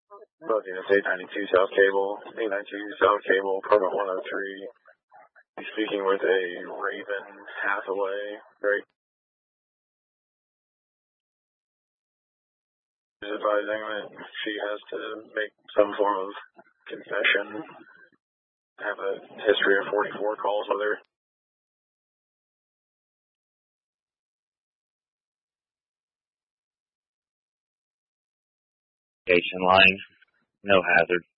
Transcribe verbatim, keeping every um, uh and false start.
Buzzing at eight ninety-two South Cable, eight ninety-two South Cable, permit one oh three. Speaking with a Raven Hathaway. Great. She's advising that she has to make some form of confession. Have a history of forty-four calls with her. Line, no hazard.